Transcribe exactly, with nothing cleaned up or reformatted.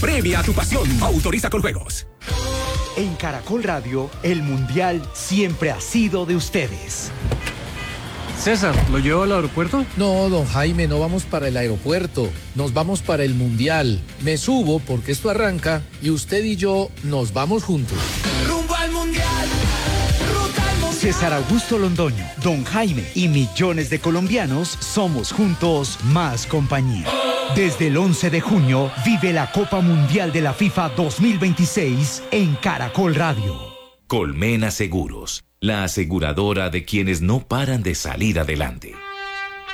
Premia tu pasión. Autoriza con juegos. En Caracol Radio, el Mundial siempre ha sido de ustedes. César, ¿lo llevo al aeropuerto? No, don Jaime, no vamos para el aeropuerto. Nos vamos para el Mundial. Me subo porque esto arranca y usted y yo nos vamos juntos. Rumbo al Mundial. Ruta al Mundial. César Augusto Londoño, don Jaime y millones de colombianos somos juntos más compañía. Desde el once de junio, vive la Copa Mundial de la FIFA dos mil veintiséis en Caracol Radio. Colmena Seguros, la aseguradora de quienes no paran de salir adelante.